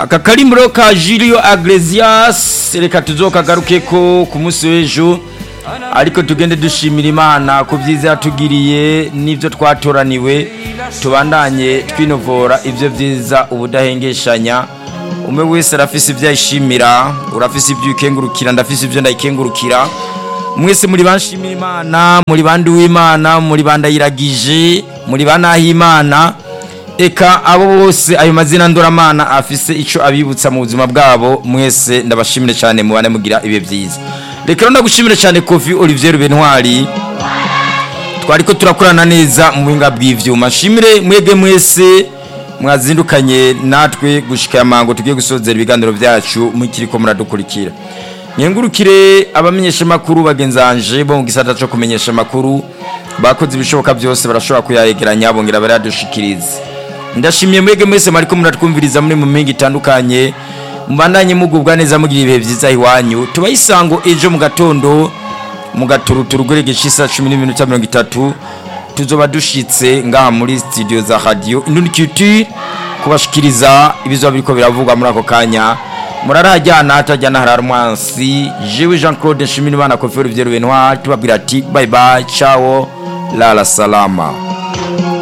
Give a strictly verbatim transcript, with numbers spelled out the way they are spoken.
aka karimbro ka Julio Iglesias reka tuzokagarukeko ku munsi w'ejo ariko tugende dushimira Imana ku byiza yatugiriye n'ivyo twatoraniwe tubandanye twinovora ivyo byiza ubudahengeshanya umwe wese arafise ivyo yishimira urafise ivyo ukengurukira ndafise ivyo ndayikengurukira mwese muri banshimira Imana muri bandi w'Imana muri bandayiragije muri banahi Imana eka abo bose ayo mazina ndoramana afise ico abibutsa mu buzima bwabo mwese ndabashimire cyane mubane mugira ibe byiza reka ndagushimire cyane Kofi Olivier Bentwari twariko turakorana neza mu binga bw'ivyuma shimire mwege mwese mwazindukanye natwe gushika amango tugiye gusozera ibiganiro byacu mukiriko muradukurikira nyengurukire abamenyesha makuru bagenzanje bo mu gisata cyo kumenyesha makuru bakoze ibishoboka byose barashobora kuyayegeranya bongera baradushikiriza ndashimiye mwege mwese mariko muratwumviriza muri mu mingi itandukanye mbandanye mugubwa neza mugira ibihe byiza iwanyu tubayisango ejo mu gatondo mu gaturuturu gurege shisa cumi n'iminota mirongo itatu tuzoba dushitse ngaha muri studio za radio Indundi Culture kubashikiriza ibizo biriko biravugwa muri ako kanya murarajyana atajyana hararumwansi jewe Jean Claude Nshimirimana Kofi Olivier Bentwari tubabwira ati bye bye ciao la la salama.